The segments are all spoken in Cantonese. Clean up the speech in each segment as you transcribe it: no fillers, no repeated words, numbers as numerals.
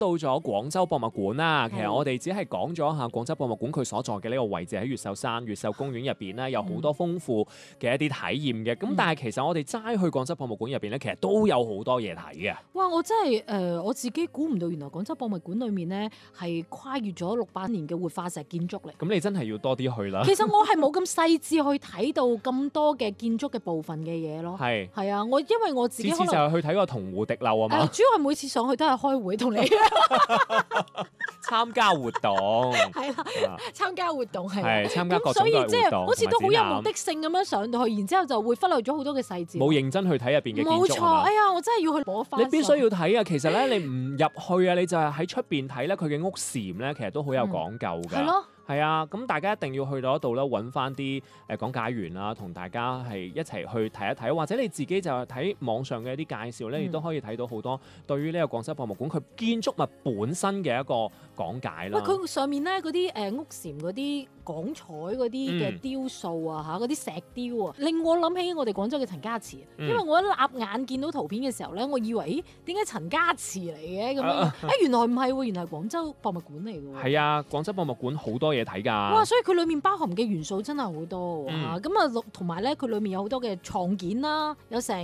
到咗廣州博物館啦。其實我哋只係講咗下廣州博物館佢所在嘅呢個位置喺越秀山、越秀公園入邊咧，有好多豐富嘅一啲體驗嘅。咁但係其實我哋齋去廣州博物館入邊咧，其實都有好多嘢睇嘅。 哇！我真係我自己估唔到，原來廣州博物館裏面咧係跨越咗600年嘅活化石建築嚟。 咁你真係要多啲去啦。 其實我係冇咁細緻去睇到咁多嘅建築嘅部分嘅嘢咯。係啊，因為我自己次次就係去睇個銅湖滴漏啊嘛。 主要係每次上去都係開會同你參加活動。 係啦，參加活動係參加各種嘅活動， 所以即係好似都好有目的性咁樣上到去，然之後就會忽略咗好多嘅細節。 冇認真去睇入邊嘅建築。 冇錯，哎呀，我真係要去攞翻。 你必須要睇啊！其實咧，你唔入去啊，你就係喺出邊睇咧，佢嘅屋簷咧，其實都好有講究㗎。 係咯。 係啊，咁大家一定要去到嗰度咧，揾翻啲講解員啦，同大家係一齊去睇一睇，或者你自己就係睇網上嘅一啲介紹咧，亦都可以睇到好多對於呢個廣州博物館佢建築物本身嘅一個講解啦。 佢上面咧嗰啲屋簷嗰啲廣彩嗰啲嘅雕塑啊嗰啲石雕啊，令我諗起我哋廣州嘅陳家祠。因為我一立眼見到圖片嘅時候咧，我以為點解陳家祠嚟嘅咁樣？原來唔係喎，原來係廣州博物館嚟嘅喎。 係啊，廣州博物館好多嘢睇㗎。 哇！所以佢裡面包含嘅元素真係好多喎。咁啊，同埋咧，佢裡面有好多嘅創件啦，有成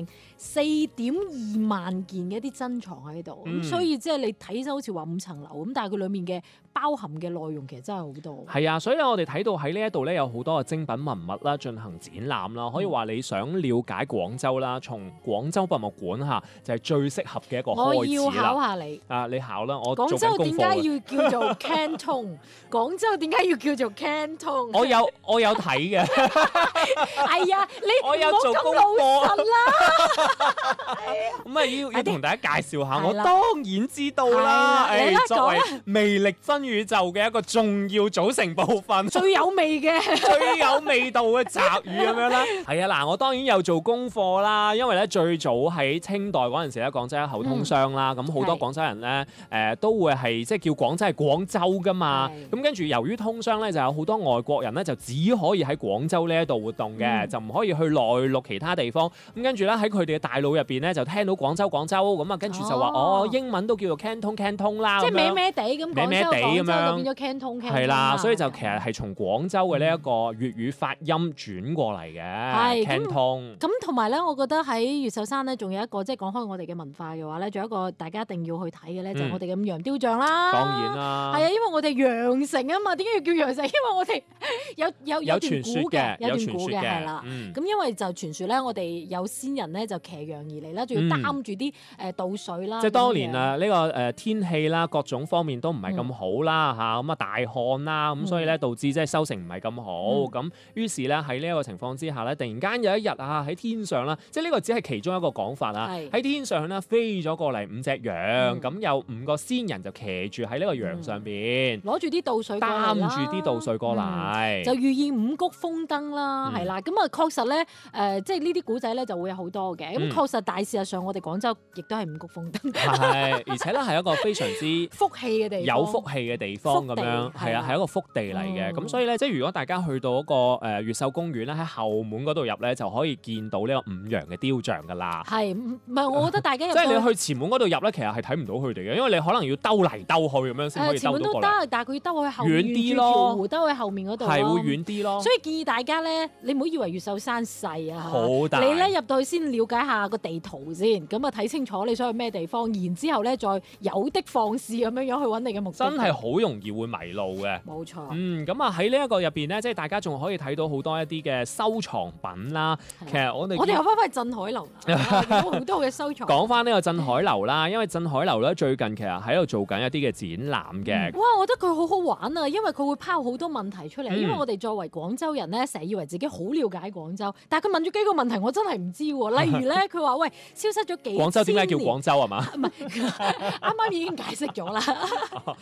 4.2萬件嘅一啲珍藏喺度。所以即係你睇起好似話5層樓咁，但係佢裡面嘅包含嘅內容其實真係好多。 係啊，所以我哋睇到喺呢一度咧有好多嘅精品文物啦，進行展覽啦。可以話你想了解廣州啦，從廣州博物館嚇就係最適合嘅一個開始啦。 我要考下你。 你考啦，我廣州點解要叫做 Canton？ 廣州點解要叫做 Canton？ 我有睇嘅。 係啊， 我有做功課啦。咁啊要同大家介紹下，我當然知道啦。作為魅力真宇宙嘅一個重要組成部分， 最有味嘅、 最有味道嘅習語咁樣啦。係啊，嗱，我當然有做功課啦，因為咧最早喺清代嗰陣時咧，廣州一口通商啦，咁好多廣州人咧都會係即係叫廣州係廣州噶嘛。咁跟住由於通商咧，就有好多外國人咧就只可以喺廣州呢一度活動嘅，就唔可以去內陸其他地方。咁跟住咧喺佢哋嘅大腦入邊咧就聽到廣州咁啊，跟住就話英文都叫做 Canton 啦， 即係咩咩地咁， 咩咩地咁樣變咗 Canton。 係啦，所以就其實係從廣州嘅呢一個粵語發音轉過嚟嘅 Canton。 咁同埋咧，我覺得喺越秀山咧，仲有一個即係講開我哋嘅文化嘅話咧，仲有一個大家一定要去睇嘅咧，就係我哋嘅五羊雕像啦。 當然啦， 係啊，因為我哋羊城啊嘛，點解要叫羊城？因為我哋有段古嘅，有段古嘅係啦。咁因為就傳說咧，我哋有先人咧就騎羊而嚟啦，仲要擔住啲倒水啦。 即係當年呢個天氣啦，各種方面都唔係咁好啦嚇，咁大旱啦，咁所以咧導致即係收成唔係咁好。咁於是咧喺呢一個情況之下咧，突然間有一日啊喺天上啦，即係呢個只係其中一個講法啊。喺天上咧飛咗過嚟5隻羊，咁有5個先人就騎住喺呢個羊上邊， 攞住啲倒水過嚟啦， 擔住啲倒水過嚟， 就寓意五穀豐登啦，係啦。咁啊確實咧即係呢啲古仔咧就會有好多嘅。咁確實大事實上我哋廣州亦都係五穀豐登， 係而且咧係一個非常之福氣嘅地方， 有福氣嘅地方咁樣，係啊係一個福地嚟嘅。咁所以咧，即係如果大家去到嗰個越秀公園咧，喺後門嗰度入咧，就可以見到呢個5羊嘅雕像噶啦。 係唔係？我覺得大家即係你去前門嗰度入咧，其實係睇唔到佢哋嘅，因為你可能要兜嚟兜去咁樣先可以兜到過嚟。前門都得， 但係佢要兜去後面遠啲咯， 兜去後面嗰度係會遠啲咯。 所以建議大家咧，你唔好以為越秀山細啊， 好大。 你咧入到去先了解下個地圖先，咁啊睇清楚你想去咩地方，然之後咧再有的放矢咁樣去揾你嘅目的。 真係好容易會迷路嘅。 冇錯。 咁啊喺呢一個入邊咧，即係大家仲可以睇到好多一啲嘅收藏品啦。其實我哋又翻返去鎮海樓啦，見到好多嘅收藏。 講翻呢個鎮海樓啦，因為鎮海樓咧最近其實喺度做緊一啲嘅展覽嘅。 哇！我覺得佢好好玩啊，因為佢會拋好多問題出嚟。因為我哋作為廣州人咧，成日以為自己好了解廣州，但係佢問咗幾個問題，我真係唔知喎。例如咧，佢話喂，消失咗幾千年？ 廣州點解叫廣州係嘛？ 唔係，啱啱已經解釋咗啦。 仲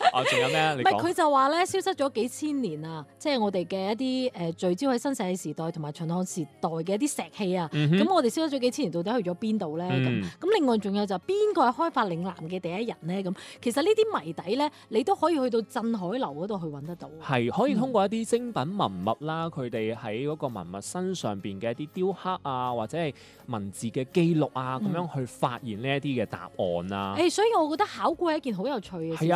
有咩？你唔係講。 佢就話咧消失咗幾千年啊，即係我哋嘅一啲聚焦喺新石器時代同埋秦漢時代嘅一啲石器啊。 嗯哼咁我哋消失咗幾千年，到底去咗邊度咧？咁嗯另外仲有就邊個係開發嶺南嘅第一人咧？咁其實呢啲謎底咧，你都可以去到鎮海樓嗰度去揾得到。 係可以通過一啲精品文物啦，佢哋喺嗰個文物身上邊嘅一啲雕刻啊，或者係文字嘅記錄啊，咁樣去發現呢一啲嘅答案啊。 所以我覺得考古係一件好有趣嘅事。 係啊